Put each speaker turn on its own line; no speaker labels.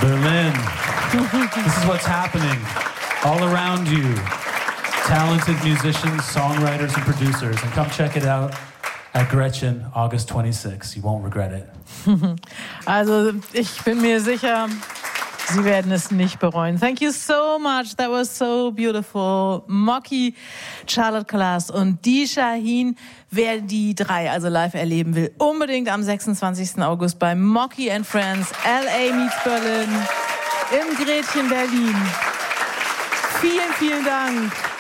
Berlin. This is what's happening all around you. Talented musicians, songwriters, and producers. And come check it out at Gretchen, August 26. You won't regret it.
Also, ich bin mir sicher, Sie werden es nicht bereuen. Thank you so much. That was so beautiful. Mocky, Charlotte Kalas und Die Shaheen. Wer die drei also live erleben will, unbedingt am 26. August bei Mocky and Friends, LA meets Berlin, im Gretchen Berlin. Vielen, vielen Dank.